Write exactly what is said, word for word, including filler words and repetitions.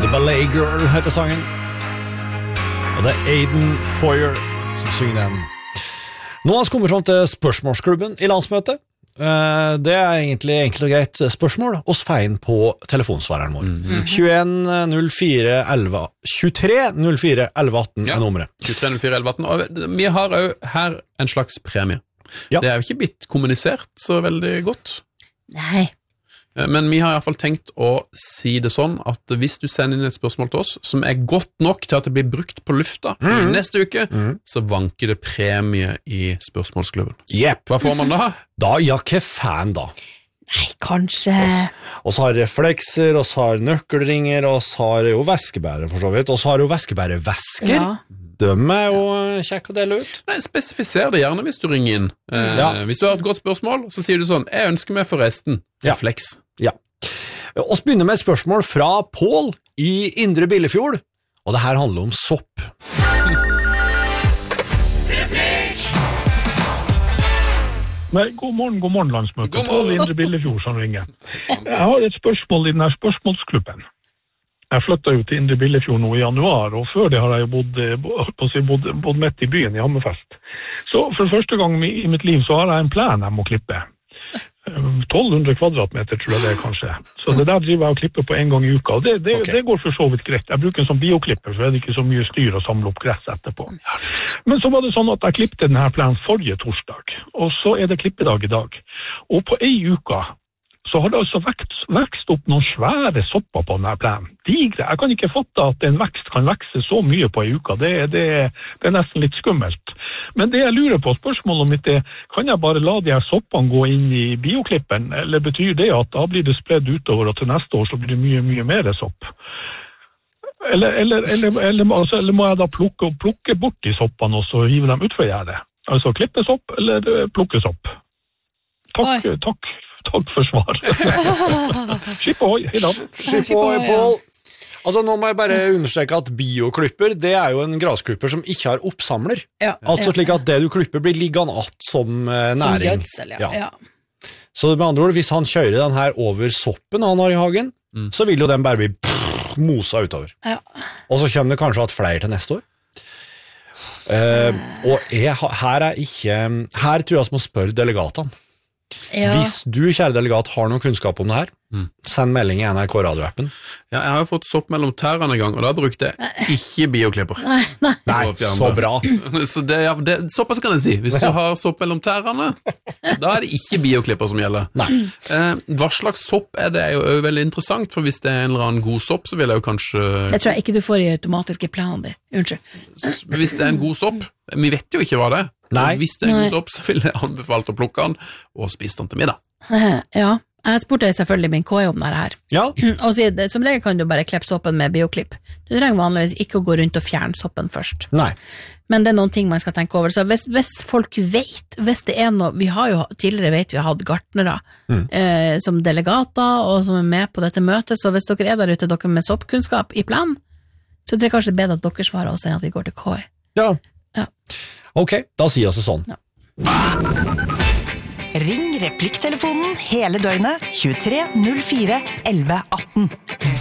Ballet Girl heter sangen. Og det er Aiden Foyer som synger den. Nå har vi kommet frem til spørsmålsklubben i landsmøtet. Det er egentlig enkelt og greit spørsmål oss feien på telefonsvareren vår. Mm-hmm. tjueen null fire elleve tjuetre null fire elleve atten er nummeret. tjuetre null fire elleve atten. Og vi har jo her en slags premie. Ja. Det er jo ikke blitt kommunisert så veldig godt. Nei. Men vi har i hvert fall tenkt å si det sånn at hvis du sender inn et spørsmål til oss som er godt nok til at det blir brukt på lufta mm. neste uke, mm. så vanker det premie i spørsmålsklubben. Yep. Hva får man da? Da, ja, hva fan da? Nei, kanskje... Og så har reflekser, og så har nøkkelringer, og så har jo væskebærer for så vidt, og så har jo væskebærervæsker. Ja. De er jo kjekk å dele ut. Nei, spesifiser det gjerne hvis du ringer inn. Eh, ja. Hvis du har et godt spørsmål, så sier du sånn, jeg ønsker meg forresten refleks. Ja. ja. Og så begynner med et spørsmål fra Pål i Indre Billefjord, og det her handler om sopp. Nei, god morgen, god morgen landsmøte. Pål i Indre Billefjord som ringer. Jeg har et spørsmål i denne spørsmålsklubben. Jeg flyttet jo til Indre Billefjord nå i januar, og før det har jeg jo bodd, på å si, bodd, bodd midt i byen i Hammerfest. Så for første gang i mitt liv så har jeg en plen jeg må klippe. tolv hundre kvadratmeter tror jeg det er kanskje. Så det der driver jeg og klipper på en gang i uka, og det, det, okay. det går for så vidt greit. Jeg bruker en sånn bioklipper, for det er ikke så mye styr å samle opp gress etterpå. Men så var det sånn at jeg klippte denne plenen forrige torsdag, og så er det klippedag i dag. Og på ei uka så har det altså vekst, vekst opp noen svære sopper på denne plenen. Digre. Jeg kan ikke fatte at en vekst kan vekse så mye på en uke. Det, det, det er nesten litt skummelt. Men det jeg lurer på, spørsmålet mitt er, kan jeg bare la de her soppene gå inn i bioklippen, eller betyr det at da blir det spredd utover, og til neste år så blir det mye, mye mer sopp? Eller, eller, eller, eller, altså, eller må jeg da plukke, plukke bort de soppene og så hive dem utfor gjerdet? Altså klippe sopp, eller plukke sopp? Takk, Oi. takk. Takk for svar. Skipp ohoi, hei da. Skipp ohoi, Pål. Altså, nå må jeg bare understreke at bioklipper, det er jo en grasklipper som ikke har oppsamler. Ja, altså slik at det du klipper blir liggende att som eh, næring. Som gjødsel, ja. ja. ja. Så med andre ord, hvis han kjører den her over soppen han har i hagen, mm. så vil jo den bare bli pff, mosa utover. Ja. Og så kommer det kanskje at flere til neste år. Uh, og jeg, her er ikke, her tror jeg vi må spørre delegatene. Ja. Hvis du, kjære delegat, har noen kunnskap om det her, mm. send melding i N R K radioappen. Ja, jeg har jo fått sopp mellom tærene en gang, og da brukte jeg ikke bioklipper. Nei, nei. nei så bra. Så det, ja, det, såpass kan jeg si. Hvis du har sopp mellom tærene, da er det ikke bioklipper som gjelder. Nei. Eh, hva slags sopp er det er jo veldig interessant, for hvis det er en eller annen god sopp, så vil jeg jo kanskje... Det tror jeg ikke du får i automatiske planen din. Unnskyld. Hvis det er en god sopp, vi vet jo ikke hva det er. Nei. Hvis det er en god sopp, så vil jeg anbefale å plukke den og spise den til middag. Ja, jeg spurte selvfølgelig min K I om det her. Ja. Og sier, som regel kan du bare klippe soppen med bioklipp. Du trenger vanligvis ikke å gå rundt og fjerne soppen først. Nei. Men det er noen ting man skal tenke over. Så hvis, hvis folk vet, hvis det er noe, vi har jo tidligere vet vi har hatt gartnere mm. eh, som delegater og som er med på dette møtet, så hvis dere er der ute, dere med soppkunnskap i planen, så tror jeg kanskje det er bedre at dere svarer og sier at vi går til K I. Ja. Ja. Ok, da sier jeg så sånn. Ja. Ring replikktelefonen hele døgnet tjuetre null fire elleve atten.